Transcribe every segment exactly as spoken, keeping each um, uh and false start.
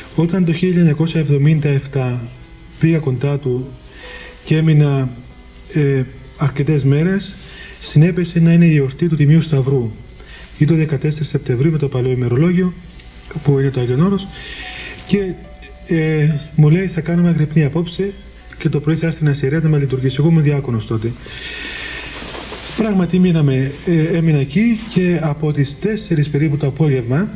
Όταν το χίλια εννιακόσια εβδομήντα επτά πήγα κοντά του και έμεινα ε, αρκετές μέρες, συνέπεσε να είναι η εορτή του Τιμίου Σταυρού ή το δεκατέσσερα Σεπτεμβρίου με το παλαιό ημερολόγιο που είναι το Άγιον Όρος, και ε, μου λέει θα κάνουμε αγρυπνή απόψε και το πρωί θα έρθει να σειραίεται να με λειτουργήσει. Εγώ ήμουν διάκονος τότε. Πράγματι μείναμε, ε, έμεινα εκεί και από τις τέσσερις περίπου το απόγευμα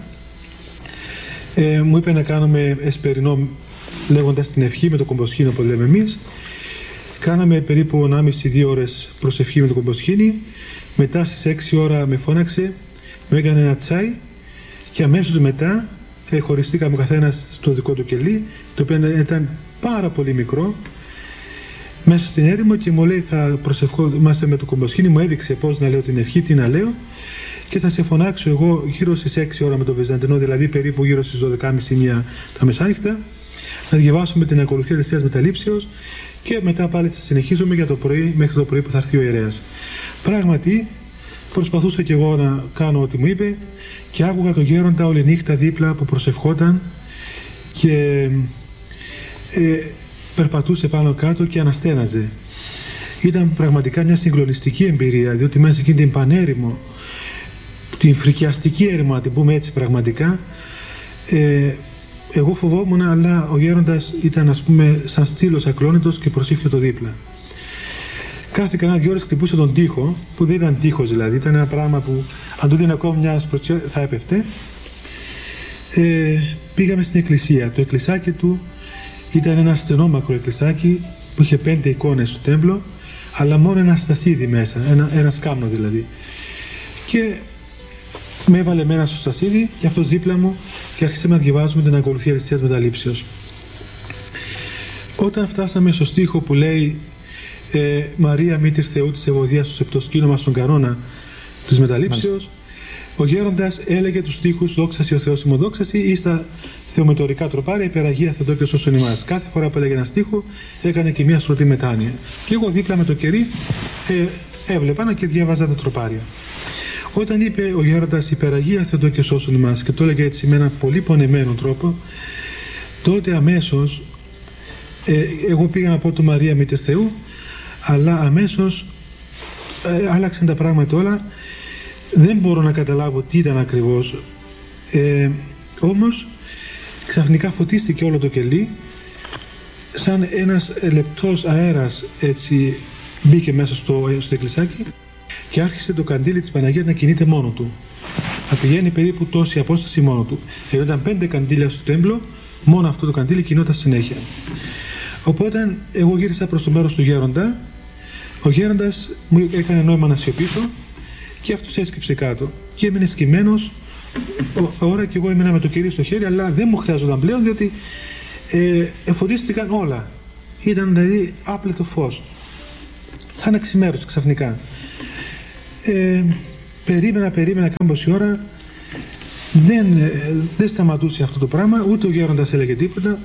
ε, μου είπε να κάνουμε εσπερινό, λέγοντας την ευχή με το κομποσχήνιο που λέμε εμείς. Κάναμε περίπου ενάμιση δύο ώρες προσευχή με το κομποσχήνι. Μετά στις έξι ώρα με φώναξε, μου έκανε ένα τσάι και αμέσως μετά ε, χωριστήκαμε ο καθένας στο δικό του κελί, το οποίο ήταν πάρα πολύ μικρό, μέσα στην έρημο, και μου λέει θα προσευχόμαστε με το κομποσχήνι. Μου έδειξε πώς να λέω την ευχή, τι να λέω, και θα σε φωνάξω εγώ γύρω στις έξι ώρα με το Βυζαντινό, δηλαδή περίπου γύρω στις δώδεκα και μισή μία τα μεσάνυχτα, να διαβάσουμε την ακολουθία της Θείας Μεταλήψεως και μετά πάλι θα συνεχίσουμε για το πρωί, μέχρι το πρωί που θα έρθει ο ιερέας. Πράγματι προσπαθούσα και εγώ να κάνω ό,τι μου είπε και άκουγα τον γέροντα όλη νύχτα δίπλα που προσευχόταν και ε, περπατούσε πάνω κάτω και αναστέναζε. Ήταν πραγματικά μια συγκλονιστική εμπειρία, διότι μέσα εκείνη την πανέρημο, την φρικιαστική έρημο, να την πούμε έτσι πραγματικά, ε, εγώ φοβόμουν, αλλά ο γέροντας ήταν, ας πούμε, σαν στήλος ακλόνητος και προσήφιε το δίπλα. Κάθε κανένα δύο ώρες χτυπούσε τον τοίχο, που δεν ήταν τοίχος δηλαδή, ήταν ένα πράγμα που αν του δίνει ακόμα μια σπροτσιά θα έπεφτε. Ε, πήγαμε στην εκκλησία. Το εκκλησάκι του ήταν ένα στενόμακρο εκκλησάκι που είχε πέντε εικόνες στο τέμπλο, αλλά μόνο ένα στασίδι μέσα, ένα, ένα σκάμνο δηλαδή. Και με έβαλε εμένα στο στασίδι και αυτός δίπλα μου και άρχισαμε να διαβάζουμε την ακολουθία της Θείας Μεταλήψεως. Όταν φτάσαμε στο στίχο που λέει ε, Μαρία Μήτηρ Θεού της Ευωδίας στο σεπτοσκήνωμα στον κανόνα της Μεταλήψεως, ο γέροντας έλεγε τους στίχους «Δόξασι ο Θεός ημωδόξασι» ή στα θεομετωρικά τροπάρια «Υπεραγία Θεό και σώσον ημάς». Κάθε φορά που έλεγε ένα στίχο έκανε και μια στρωτή μετάνοια. Και εγώ δίπλα με το κερί ε, έβλεπα και διάβαζα τα τροπάρια. Όταν είπε ο γέροντας «Υπεραγία Θεό και σώσον ημάς» και το έλεγε έτσι με έναν πολύ πονεμένο τρόπο, τότε αμέσως ε, εγώ πήγα να πω του Μαρία Μήτηρ Θεού, αλλά αμέσως ε, άλλαξαν τα πράγματα όλα. Δεν μπορώ να καταλάβω τι ήταν ακριβώς, ε, όμως ξαφνικά φωτίστηκε όλο το κελί, σαν ένας λεπτός αέρας έτσι μπήκε μέσα στο, στο εκκλησάκι και άρχισε το καντήλι της Παναγίας να κινείται μόνο του, να πηγαίνει περίπου τόση απόσταση μόνο του. Γιατί ήταν πέντε καντήλια στο τέμπλο, μόνο αυτό το καντήλι κινόταν συνέχεια. Οπότε εγώ γύρισα προς το μέρος του γέροντα, ο γέροντας μου έκανε νόημα να σιωπήσω και αυτός έσκυψε κάτω και έμεινε σκυμμένος ώρα και εγώ έμεινα με το κερί στο χέρι, αλλά δεν μου χρειάζονταν πλέον, διότι ε, εφωτίστηκαν όλα. Ήταν δηλαδή άπλετο φως, σαν εξημέρωση ξαφνικά. Ε, περίμενα, περίμενα κάμποση ώρα, δεν, ε, δεν σταματούσε αυτό το πράγμα, ούτε ο γέροντας έλεγε τίποτα.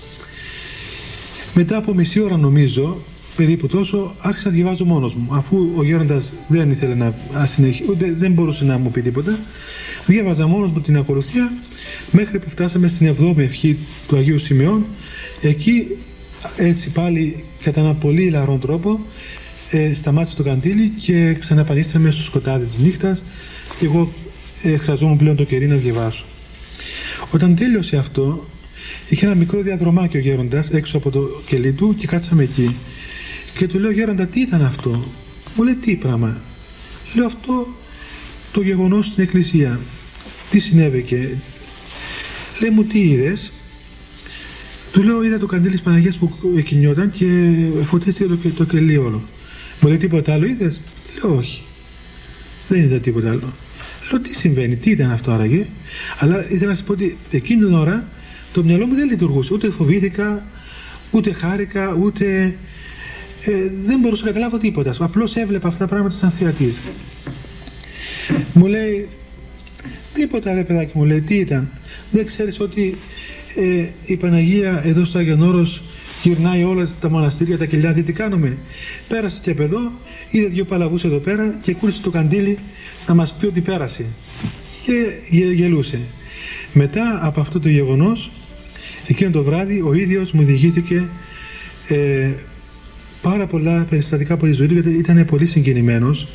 Μετά από μισή ώρα νομίζω, περίπου τόσο, άρχισα να διαβάζω μόνος μου. Αφού ο γέροντας δεν ήθελε να συνεχίσει, ούτε δεν μπορούσε να μου πει τίποτα, διάβαζα μόνος μου την ακολουθία μέχρι που φτάσαμε στην εβδόμη ευχή του Αγίου Σημεών. Εκεί έτσι πάλι κατά ένα πολύ λαρόν τρόπο ε, σταμάτησε το καντήλι και ξαναπανήρθαμε στο σκοτάδι της νύχτας και εγώ ε, χρειαζόμουν πλέον το κερί να διαβάσω. Όταν τέλειωσε αυτό, είχε ένα μικρό διαδρομάκι ο γέροντας έξω από το κελί του και κάτσαμε εκεί. Και του λέω, γέροντα, τι ήταν αυτό? Μου λέει, τι πράγμα? Λέω, αυτό το γεγονός στην εκκλησία. Τι συνέβηκε? Λέει μου, τι είδες? Του λέω, είδα το καντήλι της Παναγίας που κινιόταν και φωτίστηκε το, το κελί όλο. Μου λέει, τίποτα άλλο είδες? Λέω, όχι, δεν είδα τίποτα άλλο. Λέω, τι συμβαίνει, τι ήταν αυτό άραγε? Αλλά ήθελα να σας πω ότι εκείνη την ώρα το μυαλό μου δεν λειτουργούσε. Ούτε φοβήθηκα, ούτε χάρηκα, ούτε... Ε, δεν μπορούσα να καταλάβω τίποτα. Απλώς έβλεπα αυτά τα πράγματα σαν θεατής. Μου λέει, τίποτα ρε παιδάκι, μου λέει, τι ήταν? Δεν ξέρεις ότι ε, η Παναγία εδώ στο Άγιον Όρος γυρνάει όλα τα μοναστήρια, τα κελιά, δει τι κάνουμε? Πέρασε και από εδώ, είδε δύο παλαβούς εδώ πέρα και κούρησε το καντήλι να μας πει ότι πέρασε. Και γε, γελούσε. Μετά από αυτό το γεγονός Εκείνο το βράδυ ο ίδιος μου διηγήθηκε ε, πάρα πολλά περιστατικά από τη ζωή του, γιατί ήταν πολύ συγκινημένος,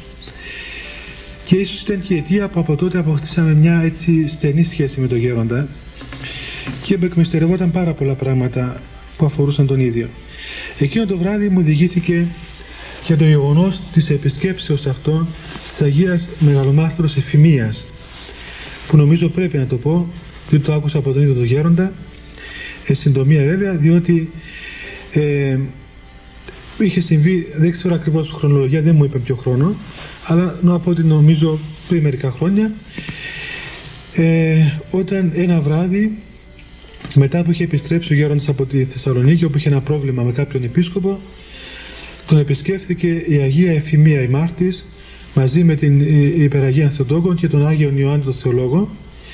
και ίσως ήταν και η αιτία που από τότε αποκτήσαμε μια έτσι στενή σχέση με τον γέροντα και εκμυστερευόταν πάρα πολλά πράγματα που αφορούσαν τον ίδιο. Εκείνο το βράδυ μου διηγήθηκε για το γεγονός της επισκέψεως αυτό της Αγίας Μεγαλομάρτυρος Εφημίας, που νομίζω πρέπει να το πω, διότι το άκουσα από τον ίδιο τον γέροντα, ε, συντομία βέβαια, διότι ε, είχε συμβεί, δεν ξέρω ακριβώς χρονολογία, δεν μου είπε ποιο χρόνο, αλλά από ό,τι νομίζω πριν μερικά χρόνια, ε, όταν ένα βράδυ, μετά που είχε επιστρέψει ο γέροντας από τη Θεσσαλονίκη, όπου είχε ένα πρόβλημα με κάποιον επίσκοπο, τον επισκέφθηκε η Αγία Εφημία η Μάρτης, μαζί με την Υπεραγία Θεοτόκον και τον Άγιον Ιωάννη τον Θεολόγο.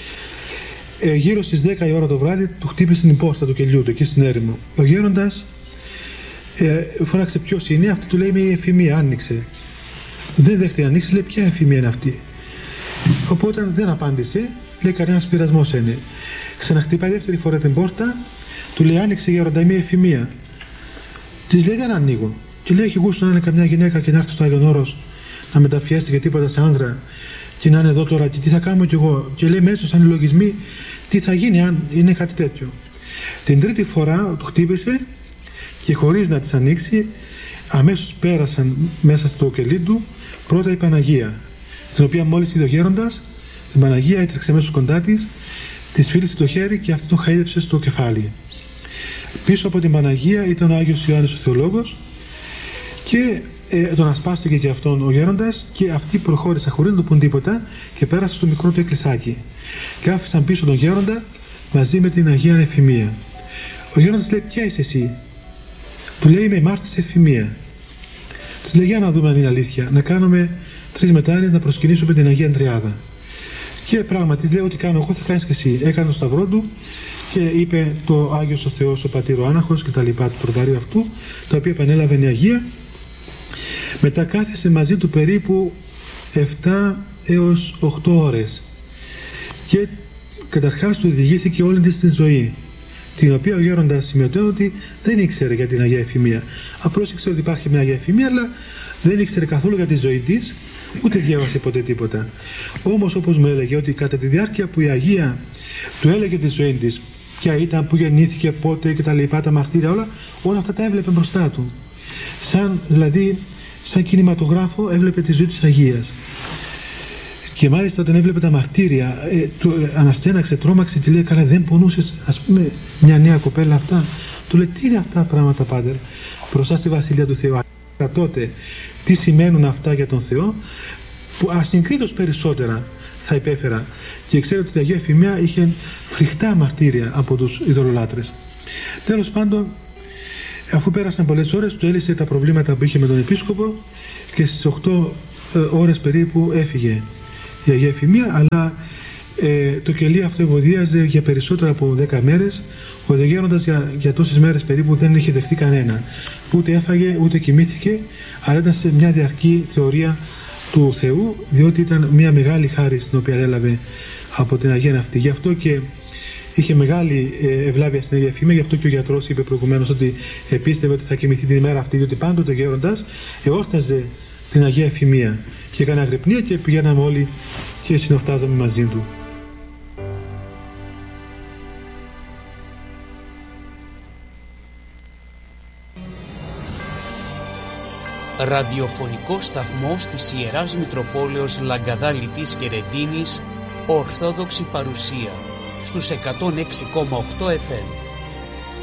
Ε, γύρω στις δέκα η ώρα το βράδυ του χτύπησε την πόρτα του κελιού του εκεί στην έρημο. Ο γέροντας ε, φώναξε ποιος είναι, αυτή του λέει είμαι η Εφημία, άνοιξε. Δεν δέχτηκε να ανοίξει, λέει ποια Εφημία είναι αυτή. Οπότε δεν απάντησε, λέει κανένας πειρασμός είναι. Ξαναχτυπάει δεύτερη φορά την πόρτα, του λέει άνοιξε γέροντα, είμαι η Εφημία. Της λέει δεν ανοίγω. Και λέει έχει γούστο να είναι καμιά γυναίκα και να έρθει στο Άγιον Όρος να μεταφιάσει και τίποτα σε άνδρα και να είναι εδώ τώρα και τι θα κάνω κι εγώ. Και λέει μέσα σαν οι λογισμοί τι θα γίνει αν είναι κάτι τέτοιο. Την τρίτη φορά του χτύπησε και χωρίς να της ανοίξει αμέσως πέρασαν μέσα στο κελί του πρώτα η Παναγία, την οποία μόλις είδε ο γέροντας, την Παναγία έτρεξε μέσα κοντά της, της φίλησε το χέρι και αυτό τον χαΐδεψε στο κεφάλι. Πίσω από την Παναγία ήταν ο Άγιος Ιωάννης ο Θεολόγος και ε, τον ασπάστηκε και αυτόν ο γέροντας, και αυτοί προχώρησαν χωρίς να του πούν τίποτα και πέρασαν στο μικρό του εκκλησάκι και άφησαν πίσω τον γέροντα μαζί με την Αγία Εφημία. Ο γέροντας λέει ποια είσαι εσύ? Του λέει είμαι η Μάρτης Εφημία. Της λέει για να δούμε αν είναι αλήθεια, να κάνουμε τρεις μετάνοιες να προσκυνήσουμε την Αγία Τριάδα. Και πράγματι λέει ό,τι κάνω εγώ θα κάνεις και εσύ. Έκανε το σταυρό του και είπε το Άγιος ο Θεός ο Πατήρ ο Άναχος και τα λοιπά του τροπαρίου αυτού, τα οποία επανέλαβε η Αγία. Μετά κάθισε μαζί του περίπου επτά έως οκτώ ώρες και καταρχάς του διηγήθηκε όλη της τη ζωή, την οποία ο γέροντας σημειωτέω ότι δεν ήξερε για την Αγία Εφημία. Απλώς ήξερε ότι υπάρχει μια Αγία Εφημία, αλλά δεν ήξερε καθόλου για τη ζωή της, ούτε διάβασε ποτέ τίποτα. Όμως όπως μου έλεγε ότι κατά τη διάρκεια που η Αγία του έλεγε τη ζωή της, ποια ήταν, που γεννήθηκε, πότε και τα λοιπά, τα μαρτύρια, όλα, όλα αυτά τα έβλεπε μπροστά του. Σαν, δηλαδή, σαν κινηματογράφο έβλεπε τη ζωή της Αγίας. Και μάλιστα όταν έβλεπε τα μαρτύρια, ε, του ε, αναστέναξε, τρόμαξε και λέει καλά δεν πονούσες, ας πούμε, μια νέα κοπέλα αυτά? Του λέει τι είναι αυτά τα πράγματα πάτερ μπροστά στη Βασιλεία του Θεού? Τότε τι σημαίνουν αυτά για τον Θεό, που ασυγκρίτως περισσότερα θα υπέφερα. Και ξέρετε ότι η Αγία Εφημία είχε φρικτά μαρτύρια από τους ειδωλολάτρες. Τέλος πάντων, αφού πέρασαν πολλές ώρες, του έλυσε τα προβλήματα που είχε με τον επίσκοπο και στις οκτώ ε, ώρες περίπου έφυγε η Αγία Εφημία, αλλά ε, το κελί αυτό ευωδίαζε για περισσότερα από δέκα μέρες. Ο δε γέροντας για, για τόσες μέρες περίπου δεν είχε δεχτεί κανένα. Ούτε έφαγε, ούτε κοιμήθηκε, αλλά ήταν σε μια διαρκή θεωρία του Θεού, διότι ήταν μια μεγάλη χάρη στην οποία έλαβε από την Αγία αυτή. Γι' αυτό και είχε μεγάλη ευλάβεια στην Αγία Εφημία, γι' αυτό και ο γιατρός είπε προηγουμένως ότι πίστευε ότι θα κοιμηθεί την ημέρα αυτή, διότι πάντοτε ο γέροντας εόρταζε την Αγία Εφημία και έκανε αγρυπνία και πηγαίναμε όλοι και συνοφτάζαμε μαζί του. Ραδιοφωνικό σταθμό της Ιεράς Μητροπόλεως Λαγκαδάλητης και Ρεντίνης, Ορθόδοξη παρουσία στους εκατόν έξι κόμμα οκτώ εφ εμ.